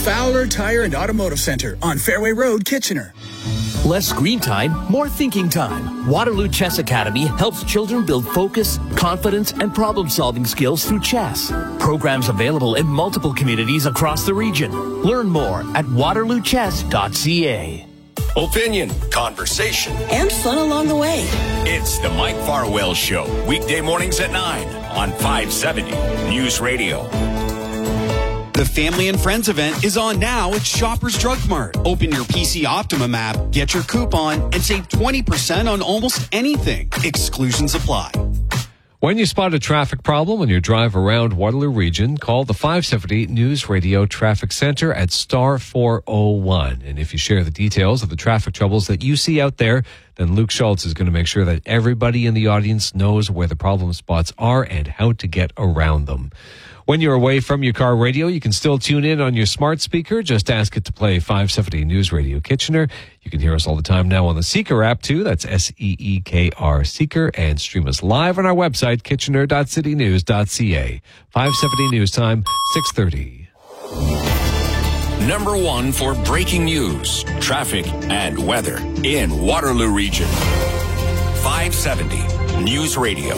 Fowler Tire and Automotive Center on Fairway Road, Kitchener. Less screen time, more thinking time. Waterloo Chess Academy helps children build focus, confidence, and problem-solving skills through chess. Programs available in multiple communities across the region. Learn more at waterloochess.ca. Opinion, conversation, and fun along the way. It's the Mike Farwell Show, weekday mornings at 9 on 570 News Radio. The Family and Friends event is on now at Shoppers Drug Mart. Open your PC Optimum app, get your coupon, and save 20% on almost anything. Exclusions apply. When you spot a traffic problem on your drive around Waterloo Region, call the 570 News Radio Traffic Center at star 401. And if you share the details of the traffic troubles that you see out there, then Luke Schultz is going to make sure that everybody in the audience knows where the problem spots are and how to get around them. When you're away from your car radio, you can still tune in on your smart speaker. Just ask it to play 570 News Radio Kitchener. You can hear us all the time now on the Seeker app, too. That's SEEKR Seeker. And stream us live on our website, kitchener.citynews.ca. 570 News Time, 6:30. Number one for breaking news, traffic, and weather in Waterloo Region. 570 News Radio.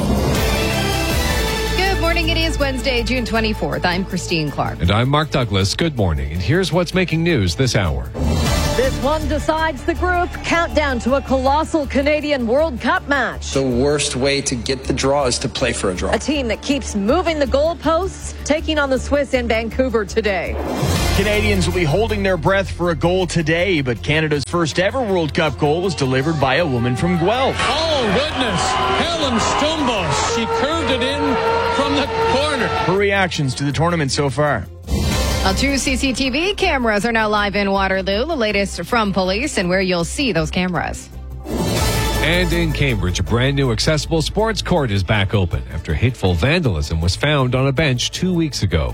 Good morning. It is Wednesday, June 24th. I'm Christine Clark. And I'm Mark Douglas. Good morning. And here's what's making news this hour. This one decides the group. Countdown to a colossal Canadian World Cup match. The worst way to get the draw is to play for a draw. A team that keeps moving the goalposts, taking on the Swiss in Vancouver today. Canadians will be holding their breath for a goal today, but Canada's first ever World Cup goal was delivered by a woman from Guelph. Oh, goodness. Helen Stumbos. She curved it in from the corner. Her reactions to the tournament so far. Well, 2 CCTV cameras are now live in Waterloo. The latest from police and where you'll see those cameras. And in Cambridge, a brand new accessible sports court is back open after hateful vandalism was found on a bench 2 weeks ago.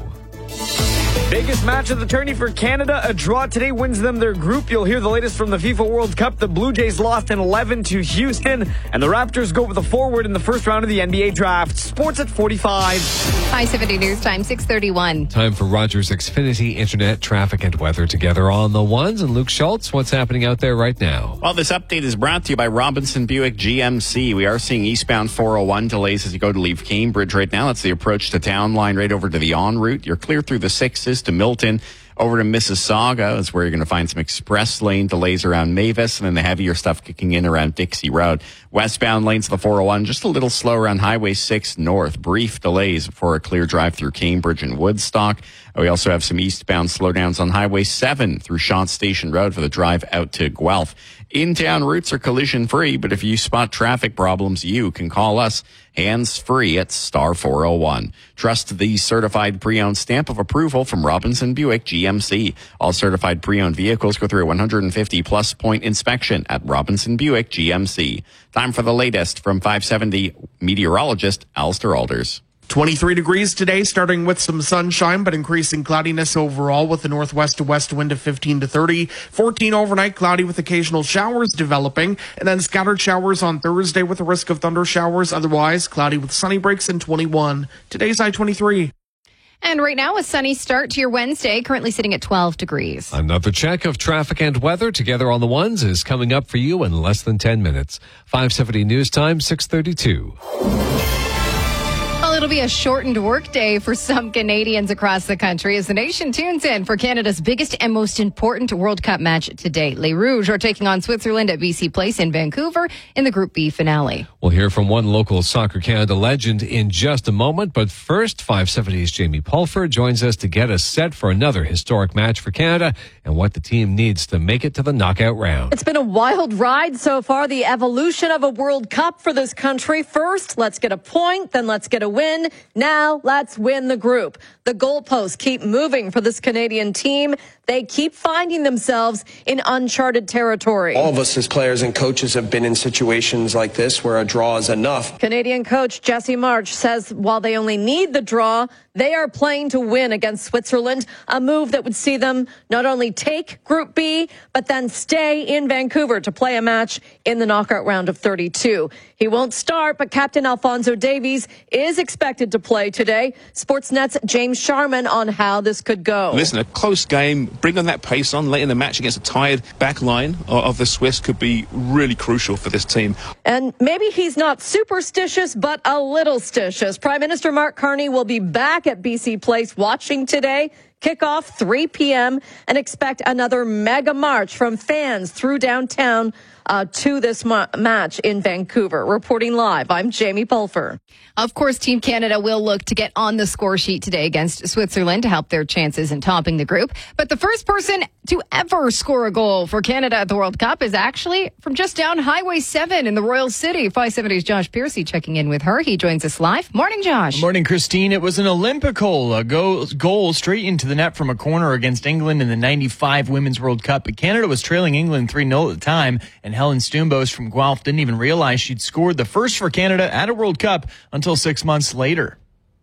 Biggest match of the tourney for Canada. A draw today wins them their group. You'll hear the latest from the FIFA World Cup. The Blue Jays lost in 11 to Houston. And the Raptors go with a forward in the first round of the NBA draft. Sports at 45. 570 News Time, 6:31. Time for Rogers Xfinity Internet, traffic, and weather together on the ones. And Luke Schultz, what's happening out there right now? Well, this update is brought to you by Robinson Buick GMC. We are seeing eastbound 401 delays as you go to leave Cambridge right now. That's the approach to town line right over to the en route. You're clear through the 6s to Milton. Over to Mississauga is where you're going to find some express lane delays around Mavis, and then the heavier stuff kicking in around Dixie Road. Westbound lanes of the 401, just a little slow around Highway 6 North. Brief delays before a clear drive through Cambridge and Woodstock. We also have some eastbound slowdowns on Highway 7 through Shant Station Road for the drive out to Guelph. In-town routes are collision-free, but if you spot traffic problems, you can call us hands-free at star 401. Trust the certified pre-owned stamp of approval from Robinson Buick GMC. All certified pre-owned vehicles go through a 150-plus point inspection at Robinson Buick GMC. Time for the latest from 570 meteorologist Alistair Alders. 23 degrees today, starting with some sunshine, but increasing cloudiness overall with a northwest to west wind of 15 to 30. 14 overnight, cloudy with occasional showers developing, and then scattered showers on Thursday with a risk of thunder showers. Otherwise, cloudy with sunny breaks in 21. Today's high 23. And right now, a sunny start to your Wednesday, currently sitting at 12 degrees. Another check of traffic and weather together on the ones is coming up for you in less than 10 minutes. 570 News Time, 6:32. It'll be a shortened workday for some Canadians across the country as the nation tunes in for Canada's biggest and most important World Cup match to date. Les Rouges are taking on Switzerland at BC Place in Vancouver in the Group B finale. We'll hear from one local Soccer Canada legend in just a moment, but first, 570's Jamie Pulford joins us to get us set for another historic match for Canada and what the team needs to make it to the knockout round. It's been a wild ride so far, the evolution of a World Cup for this country. First, let's get a point, then let's get a win. Now, let's win the group. The goalposts keep moving for this Canadian team. They keep finding themselves in uncharted territory. All of us as players and coaches have been in situations like this where a draw is enough. Canadian coach Jesse March says while they only need the draw, They are playing to win against Switzerland, a move that would see them not only take Group B, but then stay in Vancouver to play a match in the knockout round of 32. He won't start, but Captain Alphonso Davies is expected to play today. Sportsnet's James Sharman on how this could go. Listen, a close game, bring on that pace on late in the match against a tired back line of the Swiss could be really crucial for this team. And maybe he's not superstitious, but a little stitious. Prime Minister Mark Carney will be back at BC Place watching today. Kickoff 3 p.m. and expect another mega march from fans through downtown to this match in Vancouver. Reporting live, I'm Jamie Pulfer. Of course, Team Canada will look to get on the score sheet today against Switzerland to help their chances in topping the group. But the first person to ever score a goal for Canada at the World Cup is actually from just down Highway 7 in the Royal City. 570's Josh Piercy checking in with her. He joins us live. Morning, Josh. Morning, Christine. It was an Olympical goal straight into the net from a corner against England in the 95 Women's World Cup. But Canada was trailing England 3-0 at the time, and Helen Stumbos from Guelph didn't even realize she'd scored the first for Canada at a World Cup until 6 months later.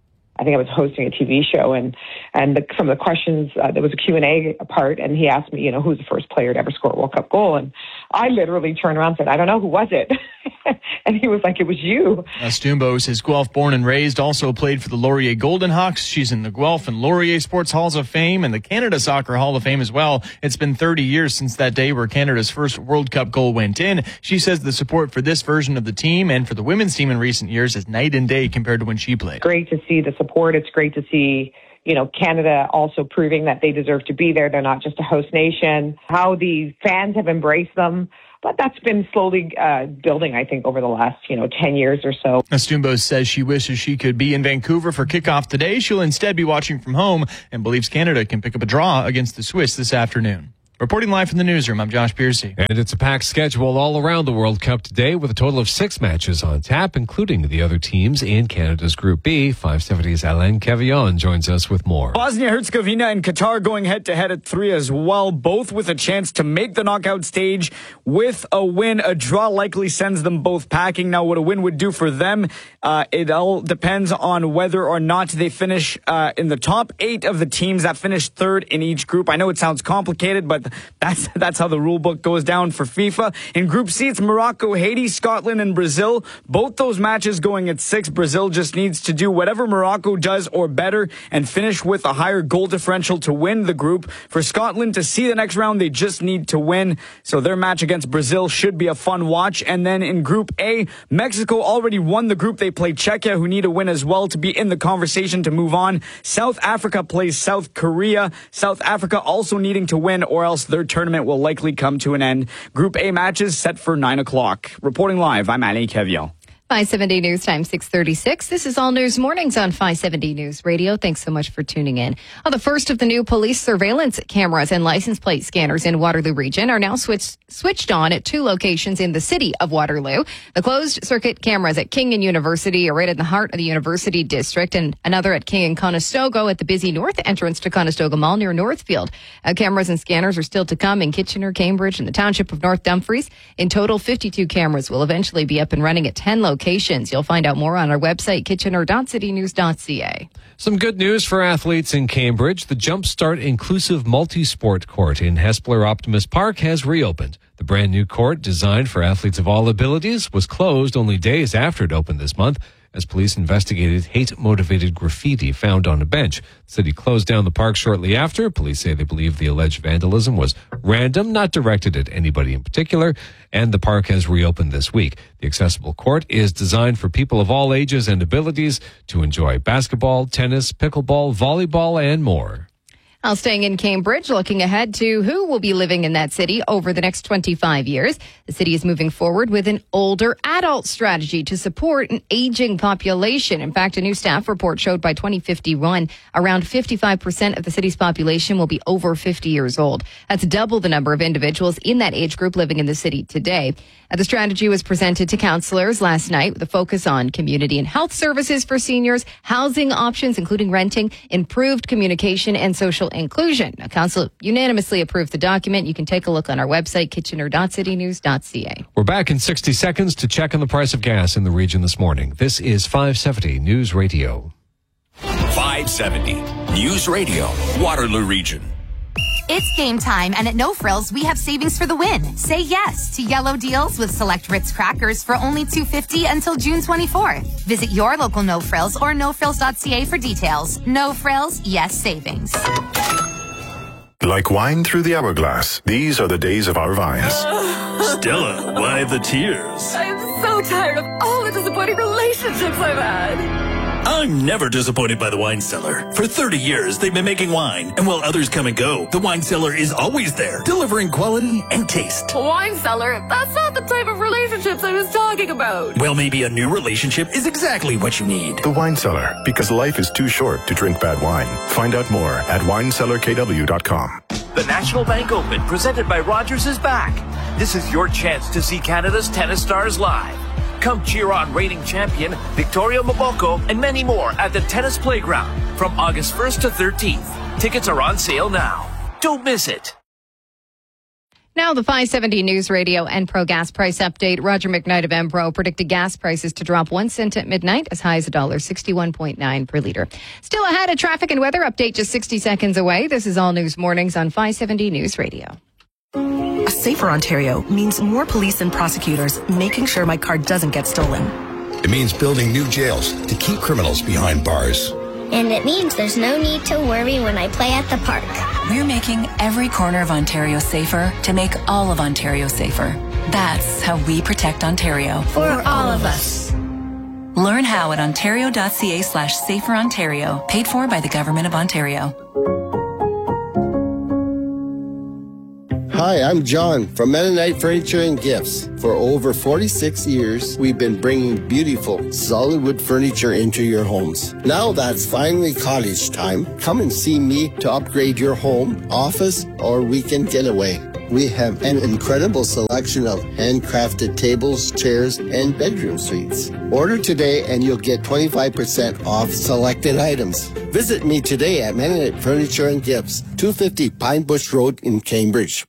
I think I was hosting a TV show, and some of the questions, there was a Q&A part, and he asked me, who's the first player to ever score a World Cup goal? And I literally turned around and said, I don't know, who was it? And he was like, it was you. Stumbos is Guelph born and raised, also played for the Laurier Golden Hawks. She's in the Guelph and Laurier Sports Halls of Fame and the Canada Soccer Hall of Fame as well. It's been 30 years since that day where Canada's first World Cup goal went in. She says the support for this version of the team and for the women's team in recent years is night and day compared to when she played. Great to see the support. It's great to see Canada also proving that they deserve to be there. They're not just a host nation. How the fans have embraced them. But that's been slowly building, I think, over the last, 10 years or so. Stumbos says she wishes she could be in Vancouver for kickoff today. She'll instead be watching from home and believes Canada can pick up a draw against the Swiss this afternoon. Reporting live from the newsroom, I'm Josh Piercy. And it's a packed schedule all around the World Cup today with a total of 6 matches on tap, including the other teams in Canada's Group B. 570's Alain Cavillon joins us with more. Bosnia-Herzegovina and Qatar going head-to-head at 3 as well, both with a chance to make the knockout stage with a win. A draw likely sends them both packing. Now, what a win would do for them, it all depends on whether or not they finish in the top 8 of the teams that finished third in each group. I know it sounds complicated, but that's how the rule book goes down for FIFA. In Group C, it's Morocco, Haiti, Scotland, and Brazil. Both those matches going at 6. Brazil just needs to do whatever Morocco does or better and finish with a higher goal differential to win the group. For Scotland to see the next round, they just need to win. So their match against Brazil should be a fun watch. And then in Group A, Mexico already won the group. They play Czechia, who need a win as well to be in the conversation to move on. South Africa plays South Korea. South Africa also needing to win, or else their tournament will likely come to an end. Group A matches set for 9 o'clock. Reporting live, I'm Alain Cavillon. 570 News Time 6:36. This is All News Mornings on 570 News Radio. Thanks so much for tuning in. The first of the new police surveillance cameras and license plate scanners in Waterloo region are now switched on at 2 locations in the city of Waterloo. The closed circuit cameras at King and University are right in the heart of the University District, and another at King and Conestoga at the busy north entrance to Conestoga Mall near Northfield. Cameras and scanners are still to come in Kitchener, Cambridge, and the township of North Dumfries. In total, 52 cameras will eventually be up and running at 10 locations. You'll find out more on our website, kitchener.citynews.ca. Some good news for athletes in Cambridge. The Jumpstart Inclusive Multi-Sport Court in Hespeler Optimus Park has reopened. The brand new court, designed for athletes of all abilities, was closed only days after it opened this month as police investigated hate-motivated graffiti found on a bench. The city closed down the park shortly after. Police say they believe the alleged vandalism was random, not directed at anybody in particular, and the park has reopened this week. The accessible court is designed for people of all ages and abilities to enjoy basketball, tennis, pickleball, volleyball, and more. Staying in Cambridge, looking ahead to who will be living in that city over the next 25 years. The city is moving forward with an older adult strategy to support an aging population. In fact, a new staff report showed by 2051, around 55% of the city's population will be over 50 years old. That's double the number of individuals in that age group living in the city today. The strategy was presented to councillors last night with a focus on community and health services for seniors, housing options, including renting, improved communication, and social inclusion. Now, council unanimously approved the document. You can take a look on our website, kitchener.citynews.ca. We're back in 60 seconds to check on the price of gas in the region this morning. This is 570 News Radio. 5 570 News Radio, Waterloo Region. It's game time, and at No Frills, we have savings for the win. Say yes to yellow deals with select Ritz crackers for only $2.50 until June 24th. Visit your local No Frills or nofrills.ca for details. No Frills, yes savings. Like wine through the hourglass, these are the days of our vines. Stella, why the tears? I'm so tired of all the disappointing relationships I've had. I'm never disappointed by the Wine Cellar. For 30 years, they've been making wine, and while others come and go, the Wine Cellar is always there, delivering quality and taste. Wine Cellar? That's not the type of relationships I was talking about. Well, maybe a new relationship is exactly what you need. The Wine Cellar, because life is too short to drink bad wine. Find out more at winecellarkw.com. The National Bank Open, presented by Rogers, is back. This is your chance to see Canada's tennis stars live. Come cheer on reigning champion Victoria Mboko and many more at the Tennis Playground from August 1st to 13th. Tickets are on sale now. Don't miss it. Now the 570 News Radio Enpro gas price update. Roger McKnight of Enpro predicted gas prices to drop 1 cent at midnight, as high as $1.61.9 per liter. Still ahead, a traffic and weather update just 60 seconds away. This is All News Mornings on 570 News Radio. A safer Ontario means more police and prosecutors making sure my car doesn't get stolen. It means building new jails to keep criminals behind bars. And it means there's no need to worry when I play at the park. We're making every corner of Ontario safer to make all of Ontario safer. That's how we protect Ontario. For all of us. Learn how at ontario.ca/saferontario, paid for by the Government of Ontario. Hi, I'm John from Mennonite Furniture and Gifts. For over 46 years, we've been bringing beautiful, solid wood furniture into your homes. Now that's finally cottage time. Come and see me to upgrade your home, office, or weekend getaway. We have an incredible selection of handcrafted tables, chairs, and bedroom suites. Order today and you'll get 25% off selected items. Visit me today at Mennonite Furniture and Gifts, 250 Pine Bush Road in Cambridge.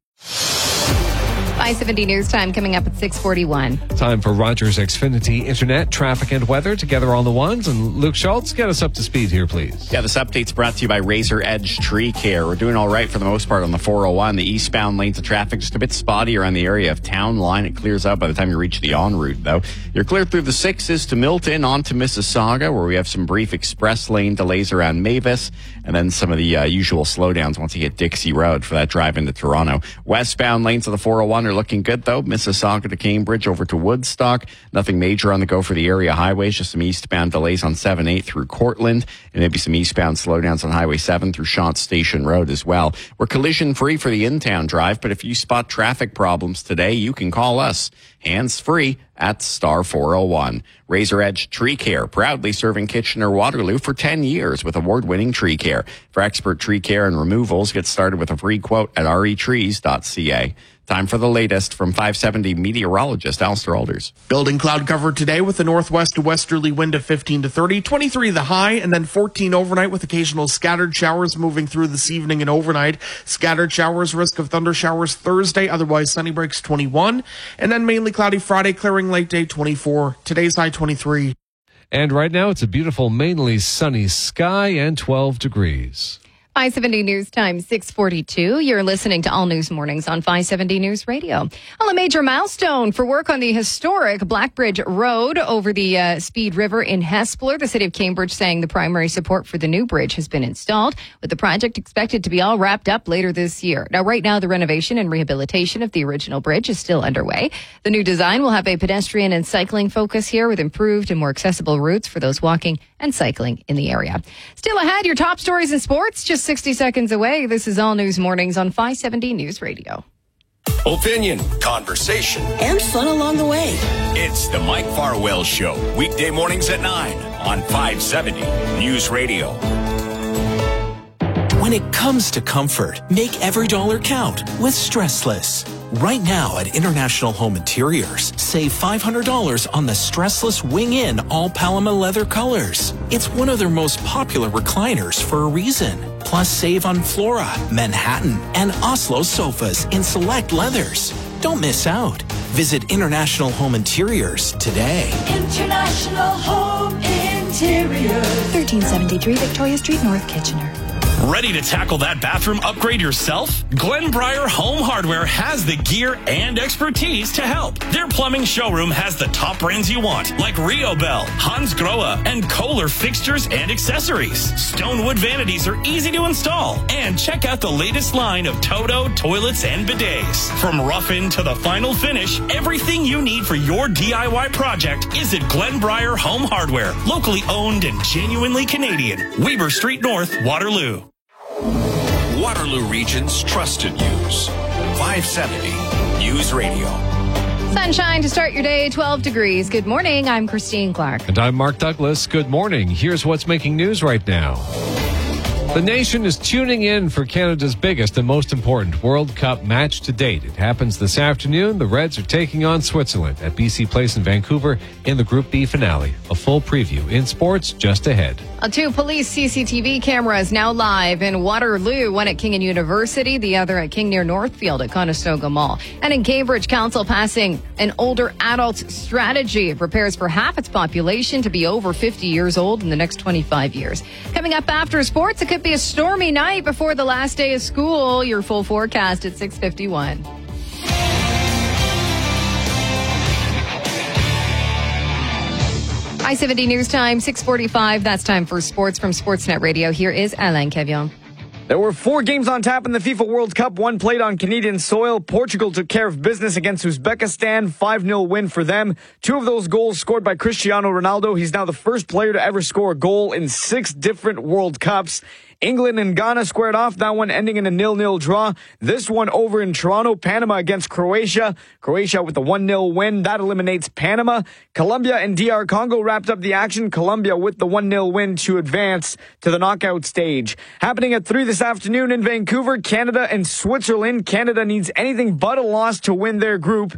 570 News Time coming up at 6:41. Time for Rogers Xfinity Internet, traffic and weather together on the ones. And Luke Schultz, get us up to speed here, please. Yeah, this update's brought to you by Razor Edge Tree Care. We're doing all right for the most part on the 401. The eastbound lanes of traffic just a bit spotty around the area of Town Line. It clears out by the time you reach the en route, though. You're clear through the 6s to Milton, on to Mississauga, where we have some brief express lane delays around Mavis, and then some of the usual slowdowns once you hit Dixie Road for that drive into Toronto. Westbound lanes of the 401 are looking good, though. Mississauga to Cambridge over to Woodstock. Nothing major on the go for the area highways, just some eastbound delays on 7-8 through Cortland, and maybe some eastbound slowdowns on Highway 7 through Shant Station Road as well. We're collision-free for the in-town drive, but if you spot traffic problems today, you can call us hands-free at star 401. Razor Edge Tree Care, proudly serving Kitchener-Waterloo for 10 years with award-winning tree care. For expert tree care and removals, get started with a free quote at retrees.ca. Time for the latest from 570 meteorologist Alistair Alders. Building cloud cover today with a northwest to westerly wind of 15 to 30, 23 the high, and then 14 overnight with occasional scattered showers moving through this evening and overnight. Scattered showers, risk of thunder showers Thursday, otherwise sunny breaks 21, and then mainly cloudy Friday, clearing late day 24. Today's high 23. And right now it's a beautiful, mainly sunny sky and 12 degrees. 570 News Time, 6:42. You're listening to All News Mornings on 570 News Radio. Well, a major milestone for work on the historic Blackbridge Road over the Speed River in Hespeler. The city of Cambridge saying the primary support for the new bridge has been installed, with the project expected to be all wrapped up later this year. Now, right now, the renovation and rehabilitation of the original bridge is still underway. The new design will have a pedestrian and cycling focus here, with improved and more accessible routes for those walking and cycling in the area. Still ahead, your top stories in sports, just 60 seconds away. This is All News Mornings on 570 News Radio. Opinion, conversation, and fun along the way. It's the Mike Farwell Show, weekday mornings at 9 on 570 News Radio. When it comes to comfort, make every dollar count with Stressless. Right now at International Home Interiors, save $500 on the Stressless Wing-In all Paloma leather colors. It's one of their most popular recliners for a reason. Plus save on Flora, Manhattan, and Oslo sofas in select leathers. Don't miss out. Visit International Home Interiors today. International Home Interiors. Interiors. 1373 Victoria Street, North Kitchener. Ready to tackle that bathroom upgrade yourself? Glenbriar Home Hardware has the gear and expertise to help. Their plumbing showroom has the top brands you want, like Rio Bell, Hans Grohe, and Kohler fixtures and accessories. Stonewood vanities are easy to install. And check out the latest line of Toto toilets and bidets. From rough-in to the final finish, everything you need for your DIY project is at Glenbriar Home Hardware, locally owned and genuinely Canadian. Weber Street North, Waterloo. Waterloo Region's trusted news. 570 News Radio. Sunshine to start your day, 12 degrees. Good morning. I'm Christine Clark. And I'm Mark Douglas. Good morning. Here's what's making news right now. The nation is tuning in for Canada's biggest and most important World Cup match to date. It happens this afternoon. The Reds are taking on Switzerland at BC Place in Vancouver in the Group B finale. A full preview in sports just ahead. 2 police CCTV cameras now live in Waterloo, one at King and University, the other at King near Northfield at Conestoga Mall. And in Cambridge, Council passing an older adults strategy. It prepares for half its population to be over 50 years old in the next 25 years. Coming up after sports, it could be a stormy night before the last day of school. Your full forecast at 6:51. I-70 News Time, 6:45. That's time for sports from Sportsnet Radio. Here is Alain Kevion. There were 4 games on tap in the FIFA World Cup. 1 played on Canadian soil. Portugal took care of business against Uzbekistan. 5-0 win for them. 2 of those goals scored by Cristiano Ronaldo. He's now the first player to ever score a goal in 6 different World Cups. England and Ghana squared off, that one ending in a 0-0 draw. This one over in Toronto, Panama against Croatia. Croatia with the 1-0 win. That eliminates Panama. Colombia and DR Congo wrapped up the action. Colombia with the 1-0 win to advance to the knockout stage. Happening at 3 this afternoon in Vancouver, Canada and Switzerland. Canada needs anything but a loss to win their group.